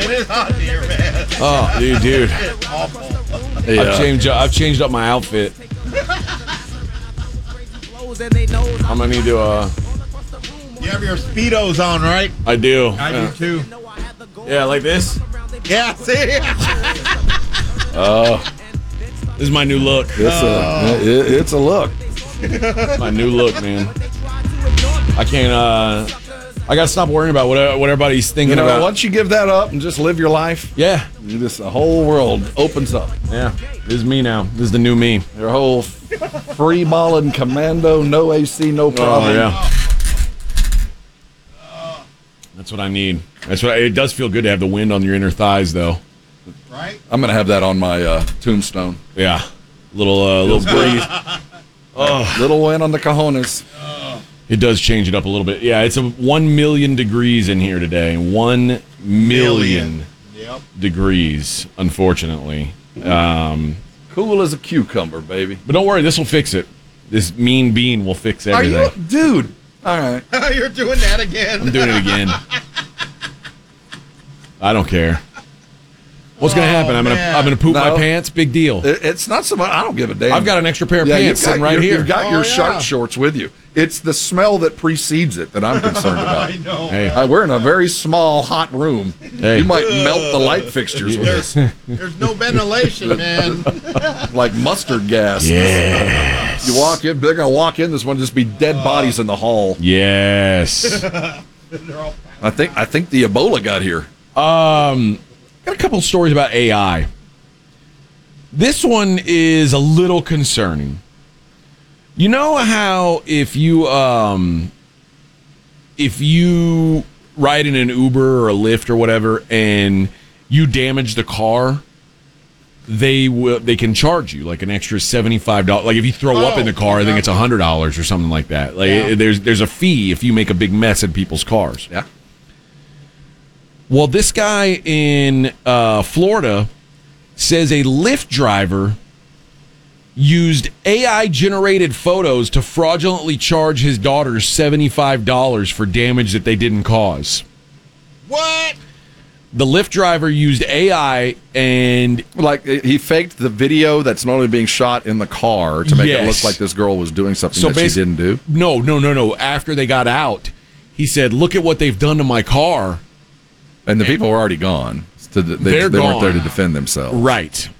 Get it on here, man. Oh, dude. It's awful. Yeah. I've changed up my outfit. I'm gonna need to. You have your Speedos on, right? I do. I do too. Yeah, like this. Yeah, see? This is my new look. It's a look. My new look, man. I can't. I gotta stop worrying about what everybody's thinking about. Once you give that up and just live your life, Yeah. the whole world opens up. Yeah. This is me now. This is the new me. Your whole free balling commando, no AC, no problem. Oh yeah. That's what I need. It does feel good to have the wind on your inner thighs, though. Right? I'm gonna have that on my tombstone. Yeah. Little breeze. Little wind on the cojones. It does change it up a little bit. Yeah, it's 1 million degrees in here today. 1 million Yep. degrees, unfortunately. Cool as a cucumber, baby. But don't worry, this will fix it. This mean bean will fix Are everything. you, dude? All right. You're doing that again. I'm doing it again. I don't care. What's going to happen? I'm gonna poop my No. pants. Big deal. It's not so much. I don't give a damn. I've got an extra pair of pants sitting right here. You've got your Oh, shark yeah. shorts with you. It's the smell that precedes it that I'm concerned about. I know. Hey, We're in a very small, hot room. Hey. You might melt the light fixtures with this, There's no ventilation, man. like mustard gas. yes. You walk in, they're gonna walk in. This one just be dead bodies in the hall. Yes. I think the Ebola got here. Got a couple stories about AI. This one is a little concerning. You know how if you ride in an Uber or a Lyft or whatever and you damage the car, they can charge you like an extra $75. Like if you throw up in the car, I think it's $100 or something like that. Like there's a fee if you make a big mess in people's cars. Yeah. Well, this guy in Florida says a Lyft driver used AI-generated photos to fraudulently charge his daughters $75 for damage that they didn't cause. What? The Lyft driver used AI and... Like he faked the video that's normally being shot in the car to make it look Yes. like this girl was doing something that she basi- didn't do. No. After they got out, he said, "Look at what they've done to my car." And the people were already gone. So they weren't gone. there to defend themselves. Right.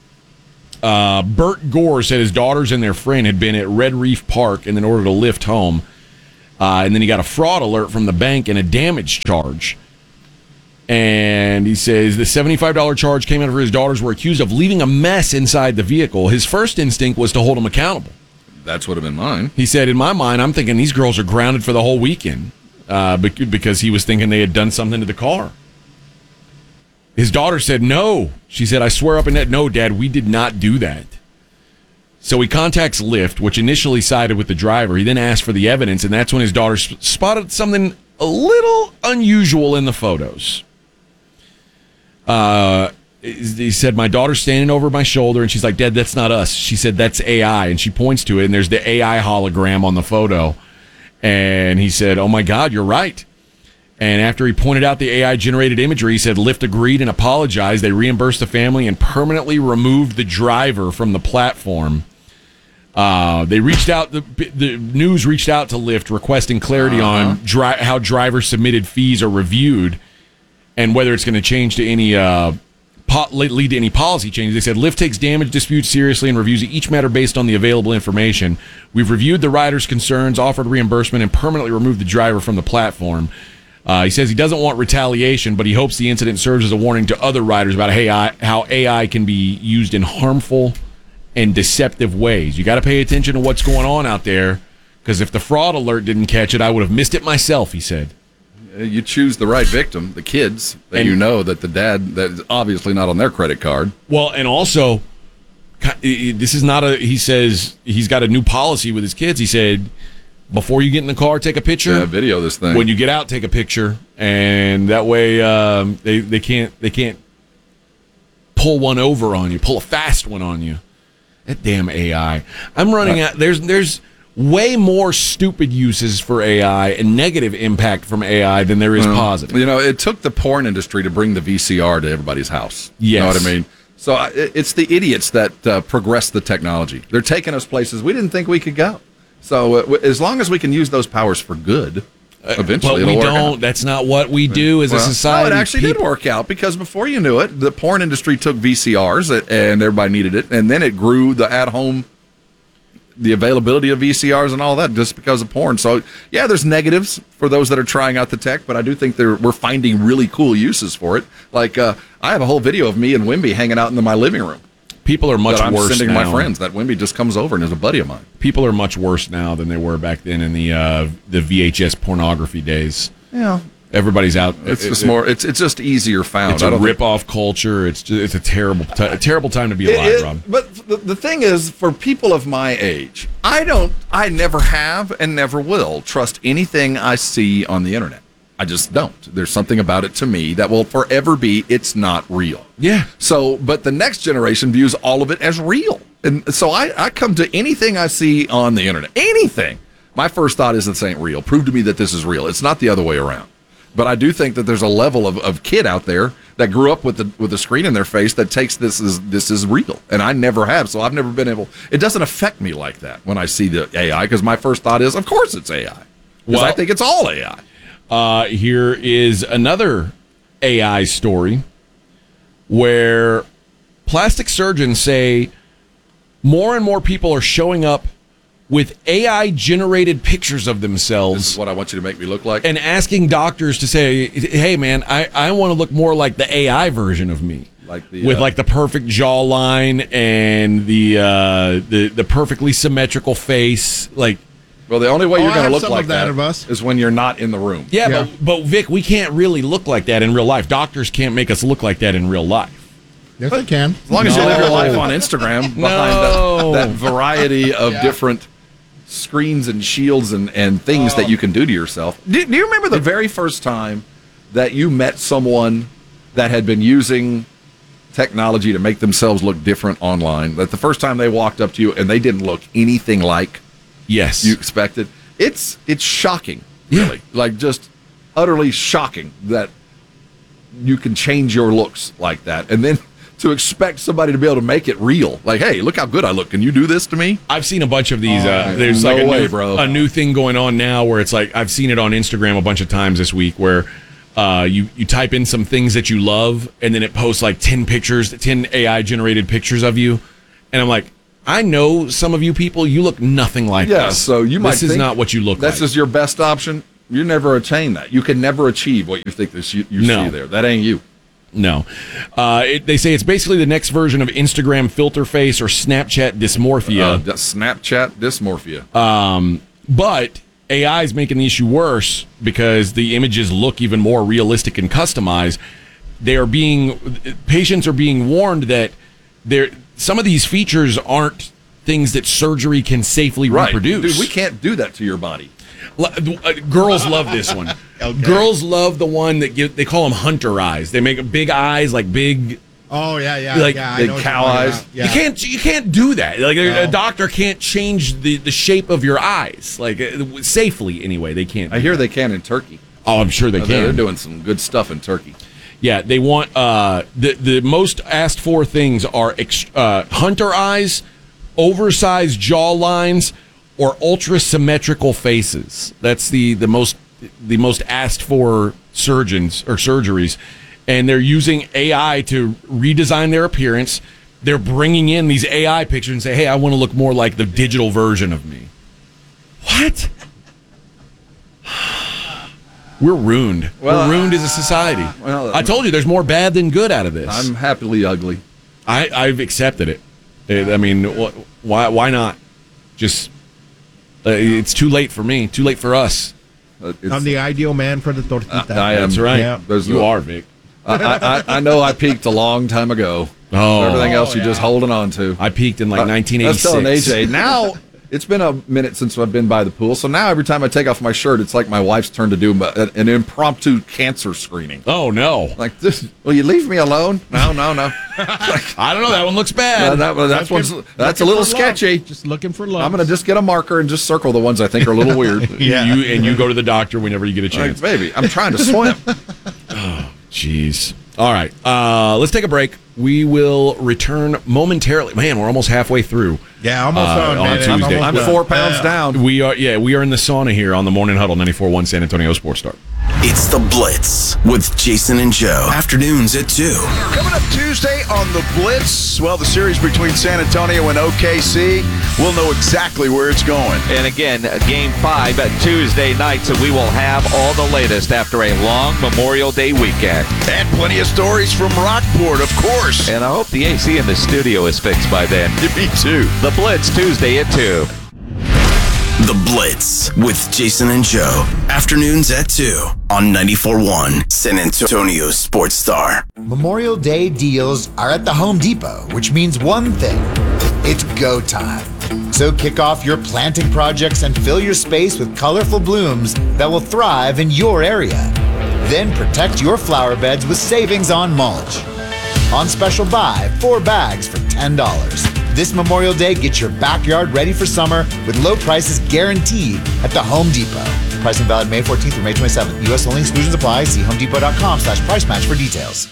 Bert Gore said his daughters and their friend had been at Red Reef Park and then ordered a Lyft home. And then he got a fraud alert from the bank and a damage charge. And he says the $75 charge came after his daughters were accused of leaving a mess inside the vehicle. His first instinct was to hold them accountable. That's what have been mine. He said, in my mind, I'm thinking these girls are grounded for the whole weekend because he was thinking they had done something to the car. His daughter said, no. She said, I swear up and down, no, Dad, we did not do that. So he contacts Lyft, which initially sided with the driver. He then asked for the evidence, and that's when his daughter spotted something a little unusual in the photos. He said, my daughter's standing over my shoulder, and she's like, Dad, that's not us. She said, that's AI, and she points to it, and there's the AI hologram on the photo. And he said, oh, my God, you're right. And after he pointed out the AI-generated imagery, he said Lyft agreed and apologized. They reimbursed the family and permanently removed the driver from the platform. They reached out. The news reached out to Lyft requesting clarity on how driver submitted fees are reviewed and whether it's going to change to any lead to any policy changes. They said Lyft takes damage disputes seriously and reviews each matter based on the available information. We've reviewed the rider's concerns, offered reimbursement, and permanently removed the driver from the platform. He says he doesn't want retaliation, but he hopes the incident serves as a warning to other riders about how AI can be used in harmful and deceptive ways. You got to pay attention to what's going on out there, because if the fraud alert didn't catch it, I would have missed it myself, he said. You choose the right victim, the kids, that And- you know that the dad, that is obviously not on their credit card. Well, and also, this is not he says he's got a new policy with his kids. He said, before you get in the car, take a picture. Yeah, video this thing. When you get out, take a picture, and that way they can't pull one over on you, pull a fast one on you. That damn AI. I'm running out. There's way more stupid uses for AI and negative impact from AI than there is positive. You know, it took the porn industry to bring the VCR to everybody's house. You know Yes. what I mean? So it's the idiots that progress the technology. They're taking us places we didn't think we could go. So as long as we can use those powers for good, eventually But we it'll work don't. out. That's not what we do as a society. No, it actually did work out because before you knew it, the porn industry took VCRs and everybody needed it, and then it grew the at-home, the availability of VCRs and all that just because of porn. So yeah, there's negatives for those that are trying out the tech, but I do think we're finding really cool uses for it. Like I have a whole video of me and Wimby hanging out in my living room. People are much that I'm worse sending now. my friends. That Wimby just comes over and is a buddy of mine. People are much worse now than they were back then in the VHS pornography days. Yeah. Everybody's out. It's just more. It's just easier found. It's a rip-off culture. It's a terrible time to be alive, Rob. But the thing is, for people of my age, I never have and never will trust anything I see on the internet. I just don't. There's something about it to me that will forever be, it's not real. Yeah. So, but the next generation views all of it as real. And so I come to anything I see on the internet, anything. My first thought is this ain't real. Prove to me that this is real. It's not the other way around. But I do think that there's a level of kid out there that grew up with the screen in their face that takes this is real, and I never have. So I've never been able. It doesn't affect me like that when I see the AI because my first thought is, of course, it's AI. Because I think it's all AI. Here is another AI story where plastic surgeons say more and more people are showing up with AI-generated pictures of themselves. This is what I want you to make me look like. And asking doctors to say, hey, man, I want to look more like the AI version of me. Like the, with like the perfect jawline and the perfectly symmetrical face. Like, well, the only way you're I going to have look some like of that that of us. is when you're not in the room. yeah. But Vic, we can't really look like that in real life. Doctors can't make us look like that in real life. Yes, I can. As long as you live your No. life on Instagram behind No. that variety of different screens and shields and things that you can do to yourself. Do you remember the very first time that you met someone that had been using technology to make themselves look different online? That the first time they walked up to you and they didn't look anything like Yes. you expected? It's shocking, really. Like just utterly shocking that you can change your looks like that. And then to expect somebody to be able to make it real. Like, hey, look how good I look. Can you do this to me? I've seen a bunch of these. There's no like way, bro. a new thing going on now where it's like I've seen it on Instagram a bunch of times this week where you type in some things that you love and then it posts like 10 AI generated pictures of you. And I'm like, I know some of you people, you look nothing like Yeah, this. so you might This is think not what you look This like. is your best option. You never attain that. You can never achieve what you think you No. see there. That ain't you. No. They say it's basically the next version of Instagram filter face or Snapchat dysmorphia. Snapchat dysmorphia. But AI is making the issue worse because the images look even more realistic and customized. Patients are being warned that some of these features aren't things that surgery can safely reproduce. Dude, we can't do that to your body. Girls love this one. Okay. Girls love the one that they call them hunter eyes. They make big eyes, like big. Oh yeah, Like yeah. big I know what cow you're talking eyes. about. Yeah. You can't do that. Like a No. doctor can't change the shape of your eyes, like safely anyway. They can't. I hear they can in Turkey. Oh, I'm sure they can. They're doing some good stuff in Turkey. Yeah, they want the most asked for things are hunter eyes, oversized jaw lines, or ultra symmetrical faces. That's the most asked for surgeons or surgeries, and they're using AI to redesign their appearance. They're bringing in these AI pictures and say, "Hey, I want to look more like the digital version of me." What? We're ruined. Well, We're ruined as a society. well, I told you there's more bad than good out of this. I'm happily ugly. I've accepted it. I mean, why not? Just it's too late for me. Too late for us. I'm the ideal man for the tortita. I am. That's right. Yeah. You are, Vic. I know I peaked a long time ago. Oh. Everything else you're yeah. just holding on to. I peaked in like I was 1986. telling AJ, now it's been a minute since I've been by the pool, so now every time I take off my shirt, it's like my wife's turn to do an impromptu cancer screening. Oh no. Like this, will you leave me alone? No. I don't know. That one looks bad. That's a little sketchy. Just looking for love. I'm going to just get a marker and just circle the ones I think are a little weird. You go to the doctor whenever you get a chance. Baby, I'm trying to swim. Jeez. All right. Let's take a break. We will return momentarily. Man, we're almost halfway through. Yeah, almost on Tuesday. I'm 4 pounds down. We are in the sauna here on the Morning Huddle, 94.1 San Antonio Sports Star. It's The Blitz with Jason and Joe. Afternoons at 2. Coming up Tuesday on The Blitz, well, the series between San Antonio and OKC, we'll know exactly where it's going. And again, Game 5 Tuesday night, so we will have all the latest after a long Memorial Day weekend. And plenty of stories from Rockport, of course. And I hope the AC in the studio is fixed by then. Me too. The Blitz, Tuesday at 2. The Blitz with Jason and Joe. Afternoons at 2 on 94.1 San Antonio Sports Star. Memorial Day deals are at the Home Depot, which means one thing. It's go time. So kick off your planting projects and fill your space with colorful blooms that will thrive in your area. Then protect your flower beds with savings on mulch. On special buy, 4 bags for $10. This Memorial Day, get your backyard ready for summer with low prices guaranteed at the Home Depot. Pricing valid May 14th through May 27th. U.S. only, exclusions apply. See homedepot.com/price match for details.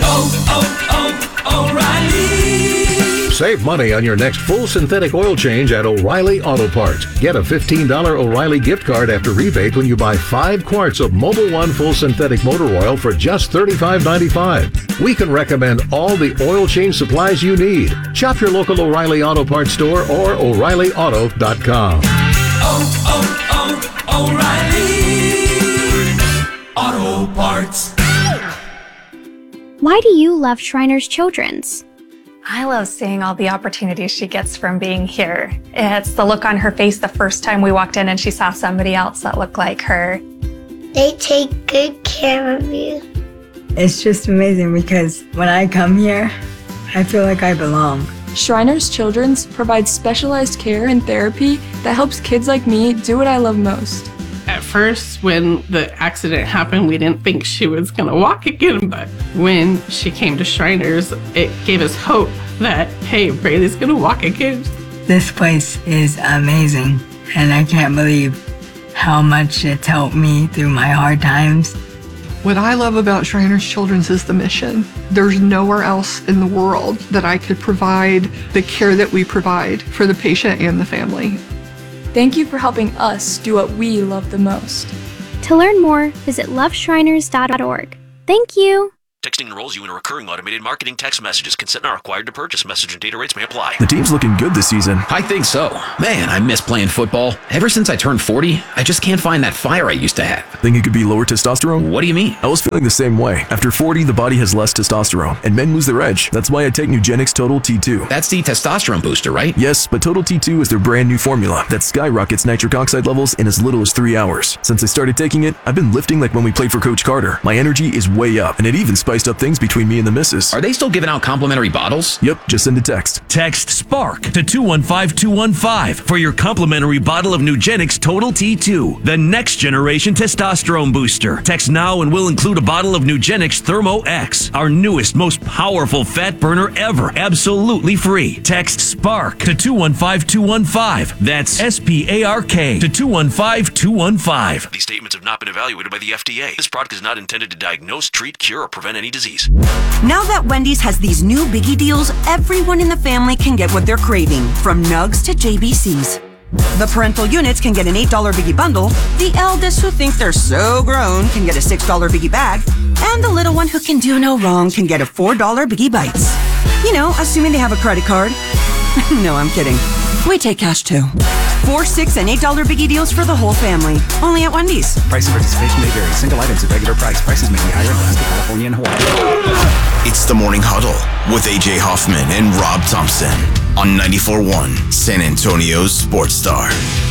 O'Reilly. Save money on your next full synthetic oil change at O'Reilly Auto Parts. Get a $15 O'Reilly gift card after rebate when you buy 5 quarts of Mobil 1 full synthetic motor oil for just $35.95. We can recommend all the oil change supplies you need. Shop your local O'Reilly Auto Parts store or O'ReillyAuto.com. O'Reilly Auto Parts. Why do you love Shriners Children's? I love seeing all the opportunities she gets from being here. It's the look on her face the first time we walked in and she saw somebody else that looked like her. They take good care of you. It's just amazing because when I come here, I feel like I belong. Shriners Children's provides specialized care and therapy that helps kids like me do what I love most. At first, when the accident happened, we didn't think she was going to walk again, but when she came to Shriners, it gave us hope that, hey, Braylee's going to walk again. This place is amazing, and I can't believe how much it's helped me through my hard times. What I love about Shriners Children's is the mission. There's nowhere else in the world that I could provide the care that we provide for the patient and the family. Thank you for helping us do what we love the most. To learn more, visit loveshriners.org. Thank you. Texting enrolls you in a recurring automated marketing text messages. Consent not required to purchase. Message and data rates may apply. The team's looking good this season. I think so. Man, I miss playing football. Ever since I turned 40, I just can't find that fire I used to have. Think it could be lower testosterone? What do you mean? I was feeling the same way. After 40, the body has less testosterone, and men lose their edge. That's why I take Nugenix Total T2. That's the testosterone booster, right? Yes, but Total T2 is their brand new formula that skyrockets nitric oxide levels in as little as 3 hours. Since I started taking it, I've been lifting like when we played for Coach Carter. My energy is way up, and it even spiced up things between me and the missus. Are they still giving out complimentary bottles? Yep, just send a text. Text SPARK to 215-215 for your complimentary bottle of Nugenix Total T2, the next generation testosterone booster. Text now and we'll include a bottle of Nugenix Thermo X, our newest, most powerful fat burner ever, absolutely free. Text SPARK to 215-215. That's SPARK to 215-215. These statements have not been evaluated by the FDA. This product is not intended to diagnose, treat, cure, or prevent any disease. Now that Wendy's has these new biggie deals, everyone in the family can get what they're craving, from nugs to JBCs. The parental units can get an $8 biggie bundle, the eldest who think they're so grown can get a $6 biggie bag, and the little one who can do no wrong can get a $4 biggie bites. You know, assuming they have a credit card. No, I'm kidding. We take cash too. 4, 6, and $8 biggie deals for the whole family. Only at Wendy's. Price and participation may vary. Single items at regular price. Prices may be higher in Alaska, California, and Hawaii. It's the Morning Huddle with AJ Hoffman and Rob Thompson on 94.1 San Antonio's Sports Star.